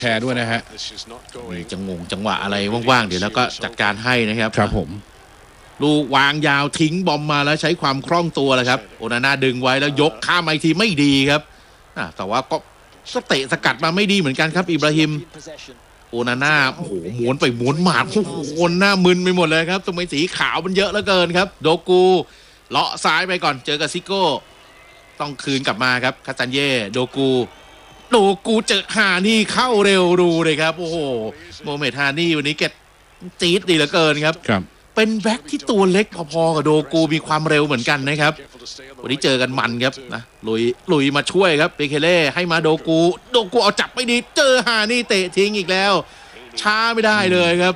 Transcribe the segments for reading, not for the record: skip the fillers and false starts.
แชร์ด้วยนะฮะมีจังหวะอะไรว่างๆเดี๋ยวแล้วก็จัดการให้นะครับครับผมลูกวางยาวทิ้งบอมมาแล้วใช้ความคล่องตัวแล้วครับโอนาน่าดึงไว้แล้วยกข้ามอีกทีไม่ดีครับแต่ว่าก็เตะสกัดมาไม่ดีเหมือนกันครับอิบราฮิมโอนาน่าโอ้โหม้วนไปม้วนมาโอ้โหหน้ามึนไปหมดเลยครับตรงไม้สีขาวมันเยอะเหลือเกินครับโดกูเลาะซ้ายไปก่อนเจอกับซิโก้ต้องคืนกลับมาครับคาตันเย่โดกูเจอฮานี่เข้าเร็วดูเลยครับโอ้โหโมเมดฮานี่วันนี้แกจี๊ดดีเหลือเกินครับเป็นแบ็คที่ตัวเล็กพอๆกับโดกูมีความเร็วเหมือนกันนะครับวันนี้เจอกันมันครับนะลุยมาช่วยครับเบเคเล่ให้มาโดกูเอาจับไม่ดีเจอฮานี่เตะทิ้งอีกแล้วช้าไม่ได้เลยครับ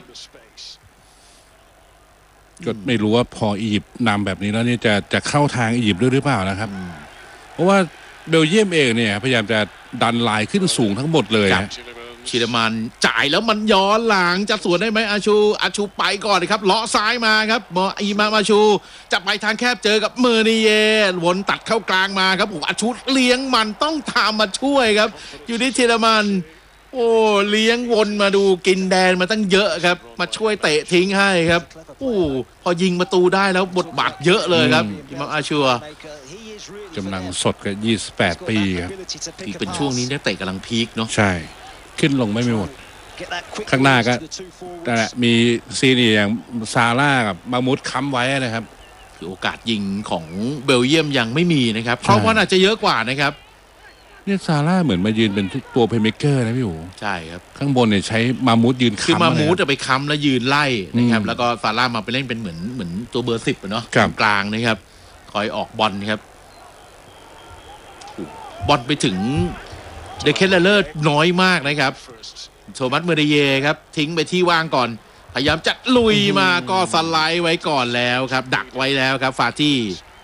ก็ไม่รู้ว่าพออียิปต์นำแบบนี้แล้วนี่จะเข้าทางอียิปต์ด้วยหรือเปล่านะครับเพราะว่าเบลเยียมเองเนี่ยพยายามจะดันลายขึ้นสูงทั้งหมดเลยชิลมันจ่ายแล้วมันย้อนหลังจะสวนได้ไหมอาชูไปก่อนเลยครับเลาะซ้ายมาครับมาชูจะไปทางแคบเจอกับเมอร์นีเยวนตัดเข้ากลางมาครับอาชูเลี้ยงมันต้องตามมาช่วยครับอยู่ที่ชิลมันโอ้เลี้ยงวนมาดูกินแดนมาตั้งเยอะครับมาช่วยเตะทิ้งให้ครับโอ้พอยิงประตูได้แล้วบทบาทเยอะเลยครับอิมามอาชัวกำลังสดกับ28 ปีครับที่เป็นช่วงนี้เนี่ยเตะกำลังพีคเนาะใช่ขึ้นลงไม่หมดข้างหน้าก็แต่มีซีนี่อย่างซาร่ากับมามุดค้ำไว้นะครับโอกาสยิงของเบลเยียมยังไม่มีนะครับเพราะว่าอาจจะเยอะกว่านะครับเนี่ยซาร่าเหมือนมายืนเป็นตัวเพลย์เมคเกอร์นะพี่อู๋ใช่ครับข้างบนเนี่ยใช้มามุดยืนค้ำคือมามุดจะไปค้ำแล้วยืนไล่นะครับแล้วก็ซาร่ามาไปเล่นเป็นเหมือนตัวเบอร์10เนาะกลางนะครับคอยออกบอลครับบอลไปถึงเดเคเลอร์น้อยมากนะครับโทมัสเมเดเยครับทิ้งไปที่ว่างก่อนพยายามจะลุยมาก็สไลด์ไว้ก่อนแล้วครับดักไว้แล้วครับฟาตี้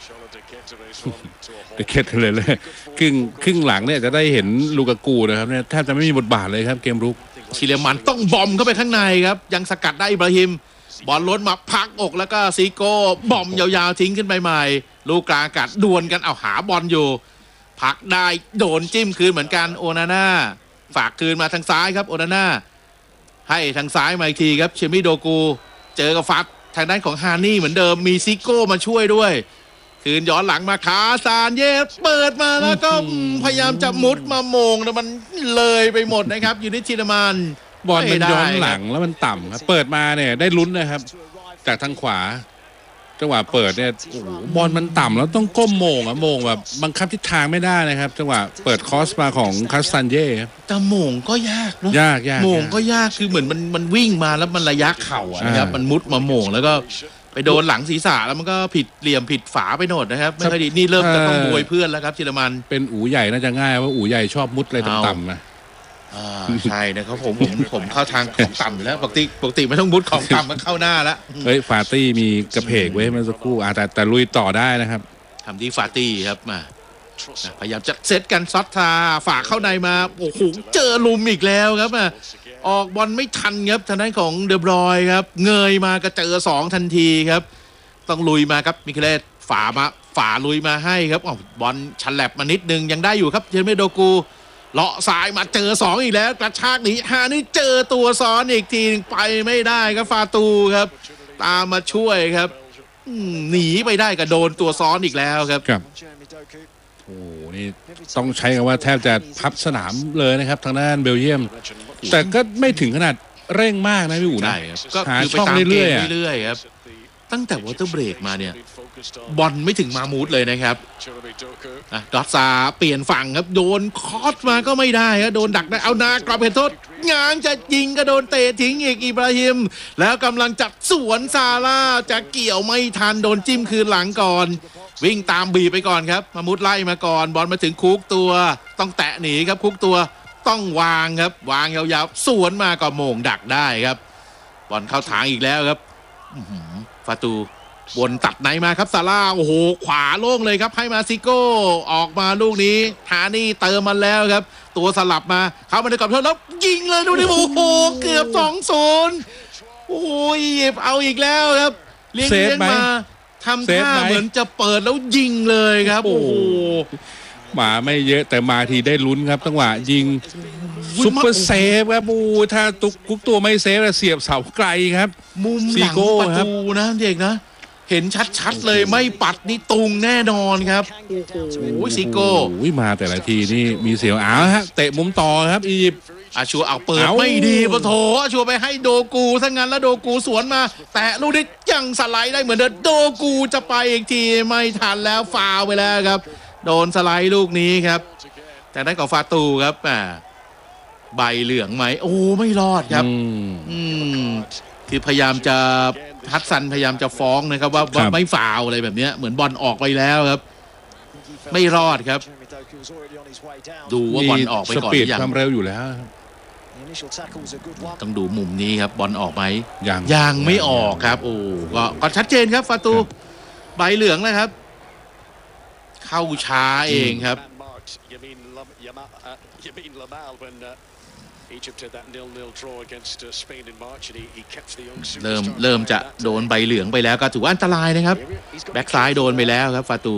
เดเคเลอร์ครึ่งหลังเนี่ยจะได้เห็นลูกากูนะครับเนี่ยแทบจะไม่มีบทบาทเลยครับเกมรุกชิเลมันต้องบอมเข้าไปข้างในครับยังสกัดได้อิบราฮิมบอลล้นมาพักอกแล้วก็ซิโก้บอมยาวๆทิ้งขึ้นไปใหม่ลูกกลางอากาศดวลกันเอาหาบอลอยู่พักได้โดนจิ้มคืนเหมือนกันโอนาน่าฝากคืนมาทางซ้ายครับโอนาน่าให้ทางซ้ายมาอีกทีครับเชมิโดกูเจอกับฟัดทางด้านของฮานี่เหมือนเดิมมีซิโก้มาช่วยด้วยคืนย้อนหลังมาขาซานเย่เปิดมาแล้วก็พยายามจะมุดมาโมงแต่มันเลยไปหมดนะครับอยู่ที่ชินามานบอลมันย้อนหลังแล้วมันต่ำครับเปิดมาเนี่ยได้ลุ้นนะครับจากทางขวาจังหวะเปิดเนี่ยบอลมันต่ำแล้วต้องก้มโมงแบบบังคับทิศทางไม่ได้นะครับจังหวะเปิดคอสมาของคาสตันเย่แต่โมงก็ยากเนาะยากโมงก็ยากคือเหมือนมันวิ่งมาแล้วมันระยะเข่านะครับมันมุดมาโมงแล้วก็ไปโดนหลังศีรษะแล้วมันก็ผิดเหลี่ยมผิดฝาไปโหนดนะครับไม่ค่อยดีนี่เริ่มจะต้องโวยเพื่อนแล้วครับชิลมันเป็นอู๋ใหญ่น่าจะง่ายว่าอู๋ใหญ่ชอบมุดอะไรต่ำๆนะใช่นะครับผมเข้าทางของต่ำอยู่แล้วปกติไม่ต้องมุดของต่ำมันเข้าหน้าแล้วเฮ้ยฟาตี้มีกระเพกไว้เมื่อสักครู่แต่ลุยต่อได้นะครับทำที่ฟาตี้ครับมาพยายามจะเซตกันซัดทาฝากเข้าในมาโอ้โหเจอลุมอีกแล้วครับออกบอลไม่ทันครับทางด้านของเดบรอยครับเงยมาก็เจอ2ทันทีครับต้องลุยมาครับมิเคเลสฝ่าลุยมาให้ครับบอลฉลับมานิดนึงยังได้อยู่ครับเจมิโดกูเลาะซ้ายมาเจอ2อีกแล้วกระชากหนีฮานี่เจอตัวซ้อนอีกทีไปไม่ได้ครับฟาตูครับตามมาช่วยครับหนีไปได้ก็โดนตัวซ้อนอีกแล้วครับโอ้นี่ต้องใช้คำว่าแทบจะพับสนามเลยนะครับทางด้านเบลเยียมแต่ก็ไม่ถึงขนาดเร่งมากนะพี่อู๋นะก็หาช่องเรื่อยๆครับตั้งแต่วอเตอร์เบรกมาเนี่ยบอลไม่ถึงมามูดเลยนะครับดอทซาเปลี่ยนฝั่งครับโดนคอสมาก็ไม่ได้ครับโดนดักได้เอานากลับเห็นโทษงางจะยิงก็โดนเตะทิ้งอีกอิบราฮิมแล้วกำลังจัดสวนซาร่าจะเกี่ยวไม่ทันโดนจิ้มคืนหลังก่อนวิ่งตามบีไปก่อนครับมามุดไล่มาก่อนบอลมาถึงคุกตัวต้องแตะหนีครับคุกตัวต้องวางครับวางยาวๆสวนมาก็โมงดักได้ครับบอลเข้าทางอีกแล้วครับฟาตูบนตัดไหนมาครับซาร่าโอ้โหขวาโล่งเลยครับให้มาซิโก้ออกมาลูกนี้ฮานี่เติมมันแล้วครับตัวสลับมาเข้ามาในกรอบโทษแล้วยิงเลยดูดิโอ้โหเกือบ 2-0 โอ้ยเอาอีกแล้วครับเลี้ยงมาทำท่าเหมือนจะเปิดแล้วยิงเลยครับโอ้โหมาไม่เยอะแต่มาทีได้ลุ้นครับจังหวะยิงซุปเปอร์เซฟครับถ้ากุ๊กตัวไม่เซฟเสียบเสาไกลครับมุมหลังประตูนะเด็กนะเห็นชัดๆเลยไม่ปัดนี่ตุงแน่นอนครับโอ้ยซิโก้มาแต่ละทีนี่มีเสียวฮะเตะมุมต่อครับอียิปต์อาชัวเอาเปิดไม่ดีปะโถอาชัวไปให้โดกูซะงั้นแล้วโดกูสวนมาแต่ลูกนี้ยังสไลด์ได้เหมือนเดิมโดกูจะไปอีกทีไม่ทันแล้วฟาวไปแล้วครับโดนสไลด์ลูกนี้ครับแต่ได้กับฟาตูครับใบเหลืองไหมโอ้ไม่รอดครับคือพยายามจะฮัตซันพยายามจะฟ้องนะครับว่าไม่ฟาวอะไรแบบนี้เหมือนบอลออกไปแล้วครับไม่รอดครับดูว่าบอลออกไปก่อนอย่างความเร็วอยู่แล้วต้องดูมุมนี้ครับบอลออกไหมยังไม่ออกครับโอ้ก็ชัดเจนครับฟาตูใบเหลืองนะครับเข้าช้าเองครับเริ่มจะโดนใบเหลืองไปแล้วก็ถือว่าอันตรายนะครับแบ็คซ้ายโดนไปแล้วครับฟาตู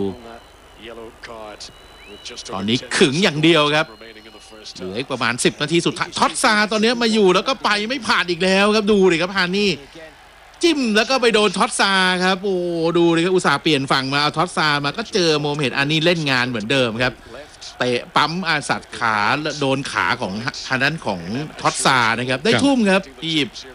ตอนนี้ขึงอย่างเดียวครับเหลืออีกประมาณ10 นาทีสุดท้ายท็อตซาตอนนี้มาอยู่แล้วก็ไปไม่ผ่านอีกแล้วครับดูเลยครับฮานี่จิ้มแล้วก็ไปโดนท็อตซาครับโอ้ดูเลยครับอุตส่าห์เปลี่ยนฝั่งมาเอาท็อตซามาก็เจอโมเมดอันนี้เล่นงานเหมือนเดิมครับเตะปั๊มอาสัตขาโดนขาของทางด้านของท็อตซานะครับได้ทุ่มครับอียิปต์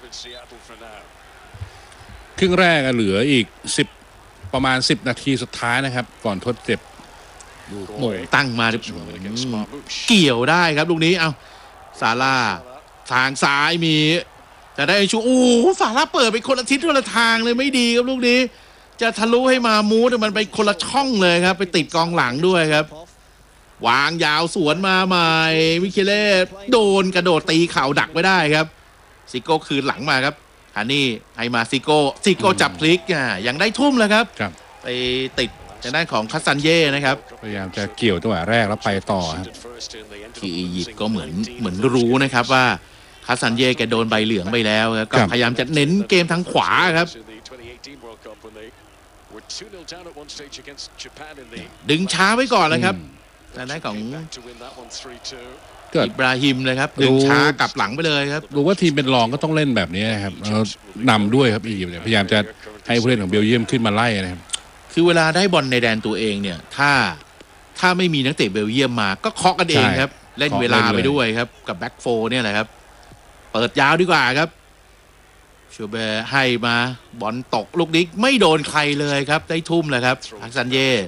ครึ่งแรกเหลืออีกประมาณ10 นาทีสุดท้ายนะครับก่อนทดเจ็บโมงตั้งมาเกี่ยวได้ครับลูกนี้เอาซาร่าทางซ้ายมีจะได้ชูซาร่าเปิดไปคนละทิศคนละทางเลยไม่ดีครับลูกนี้จะทะลุให้มามูดมันไปคนละช่องเลยครับไปติดกองหลังด้วยครับวางยาวสวนมาใหม่มิเคเล่โดนกระโดดตีเข่าดักไว้ได้ครับซิโก้คืนหลังมาครับฮันนี่ให้มาซิโก้จับพลิกยังได้ทุ่มเลยครับไปติดทางด้านของคัสซันเย่นะครับพยายามจะเกี่ยวจังหวะแรกแล้วไปต่อครับที่อียิปต์ก็เหมือนรู้นะครับว่าคัสซันเย่แกโดนใบเหลืองไปแล้วก็พยายามจะเน้นเกมทางขวาครับดึงช้าไว้ก่อนเลยครับทางด้านของอิบราฮิมเลยครับดึงช้ากลับหลังไปเลยครับรู้ว่าทีมเป็นรองก็ต้องเล่นแบบนี้ครับแล้วนำด้วยครับอียิปต์พยายามจะให้ผู้เล่นของเบลเยียมขึ้นมาไล่นะครับคือเวลาได้บอลในแดนตัวเองเนี่ยถ้าไม่มีนักเตะเบลเยียมมาก็เคาะกันเองครับเล่นเวลาไปด้วยครับกับแบ็กโฟเนี่ยแหละครับเปิดยาวดีกว่าครับชูเบร์ให้มาบอลตกลูกนี้ไม่โดนใครเลยครับได้ทุ่มเลยครับฮักซันเย่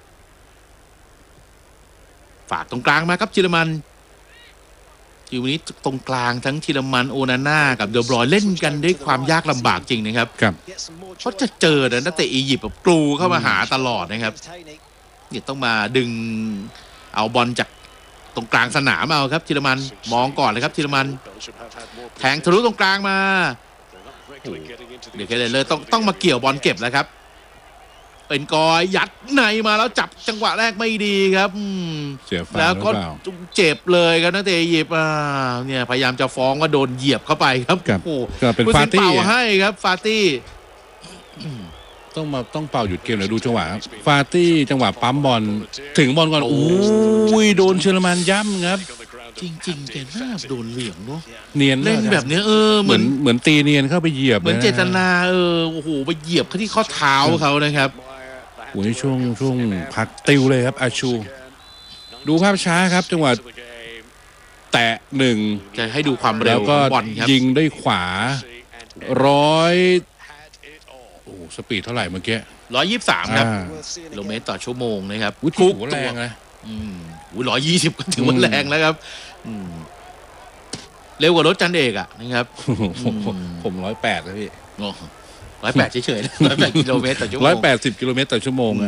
ฝากตรงกลางมาครับจิรมันอยู่นี้ตรงกลางทั้งจิรมันโอนาน่ากับเดอบรอยเล่นกันด้วยความยากลำบากจริงนะครับเพราะจะเจอนักเตะอียิปต์แบบกลูเข้ามาหาตลอดนะครับเนี่ยต้องมาดึงเอาบอลจากตรงกลางสนามเอาครับจิรมันมองก่อนเลยครับจิรมันแทงทะลุตรงกลางมาเดี๋ยวแค่เลยต้องมาเกี่ยวบอลเก็บแล้วครับเป็นกอยยัดในมาแล้วจับจังหวะแรกไม่ดีครับแล้วก็เจ็บเลยครับนักเตะอียิปต์เนี่ยพยายามจะฟ้องว่าโดนเหยียบเข้าไปครับโอ้เป็นฟาตี้ให้ครับฟาตี้ต้องเป่าหยุดเกมเลยดูจังหวะครับฟาตี้จังหวะปั๊มบอลถึงบอลก่อนโดนเชอร์แมนย่ำครับจริงๆแกน่าโดนเหลี่ยมเนาะเนียนเล่นแบบนี้เหมือนตีเนียนเข้าไปเหยียบเหมือนเจตนาโอ้โหไปเหยียบเข้าที่ข้อเท้าเขานะครับโอ้ยช่วงพักติวเลยครับอาชูดูภาพช้าครับจังหวะแตะหนึ่งจะให้ดูความเร็วก็ยิงด้วยขวา100สปีดเท่าไหร่เมื่อกี้ 123ครับกิโลเมตรต่อชั่วโมงนะครับคุกแรงนะ 120ก็ถือว่าแรงแล้วครับเร็วกว่ารถจันเอกนะครับผม108แล้วพี่ 108เฉยๆ108 กิโลเมตรต่อชั่วโมง 180 กิโลเมตรต่อชั่วโมง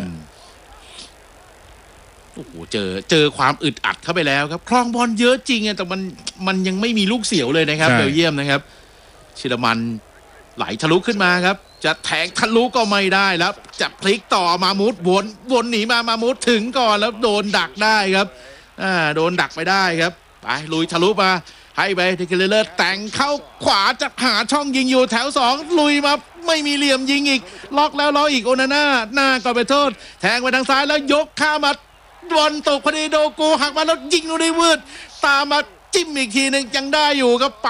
โอ้โหเจอความอึดอัดเข้าไปแล้วครับคลองบอลเยอะจริงแต่มันยังไม่มีลูกเสียวเลยนะครับเบลเยียมนะครับชิรมันไหลทะลุขึ้นมาครับจะแทงทะลุก็ไม่ได้แล้วจะพลิกต่อมามูดวนหนีมามูดถึงก่อนแล้วโดนดักได้ครับโดนดักไปได้ครับไปลุยทะลุมาให้ไปเทเคเลอร์แต่งเข้าขวาจะหาช่องยิงอยู่แถว2ลุยมาไม่มีเหลี่ยมยิงอีกล็อกแล้วล้ออีกโอนาน่าหน้าก่อนไปโทษแทงไปทางซ้ายแล้วยกข้ามาบอลตกพอดีโดกูหักมาแล้วยิงลูกนี้วืดตามมาจิ้มอีกทีหนึ่งยังได้อยู่ครับ